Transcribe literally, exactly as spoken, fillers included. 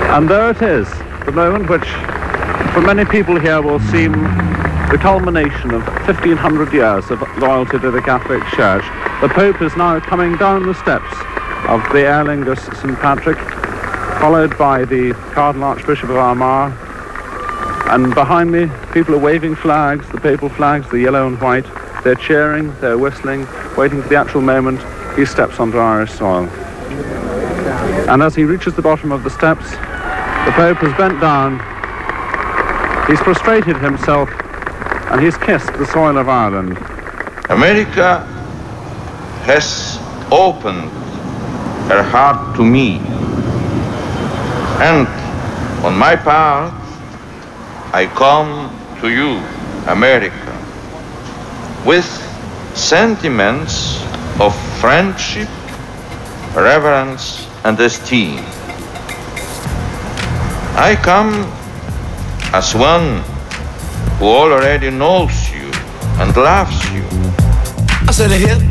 And there it is, the moment which for many people here will seem the culmination of fifteen hundred years of loyalty to the Catholic Church. The Pope is now coming down the steps of the Aer Lingus Saint Patrick, followed by the Cardinal Archbishop of Armagh, and behind me people are waving flags, the papal flags, the yellow and white. They're cheering, they're whistling, waiting for the actual moment he steps onto Irish soil. And as he reaches the bottom of the steps, the Pope has bent down, he's prostrated himself, and he's kissed the soil of Ireland. America has opened her heart to me, and on my part, I come to you, America, with sentiments of friendship, reverence, and esteem. I come as one who already knows you and loves you. I said it here.